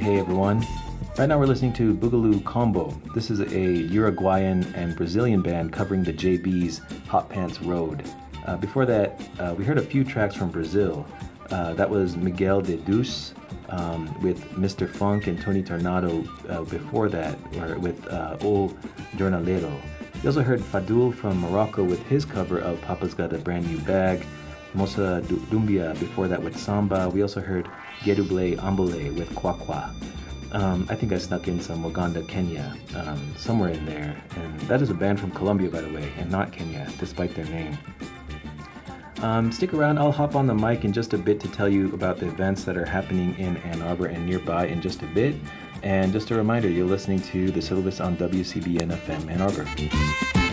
Hey everyone. Right now we're listening to Boogaloo Combo. This is a Uruguayan and Brazilian band covering the JB's Hot Pants Road. Before that, we heard a few tracks from Brazil. That was Miguel de Deus with Mr. Funk and Tony Tornado before that, or with O Jornalero. We also heard Fadul from Morocco with his cover of Papa's Got a Brand New Bag. Moça Dumbia before that with Samba. We also heard Geduble Ambole with Kwakwa. I think I snuck in some Waganda, Kenya, somewhere in there. And that is a band from Colombia, by the way, and not Kenya, despite their name. Stick around, I'll hop on the mic in just a bit to tell you about the events that are happening in Ann Arbor and nearby in just a bit. And just a reminder, you're listening to The Syllabus on WCBN FM Ann Arbor.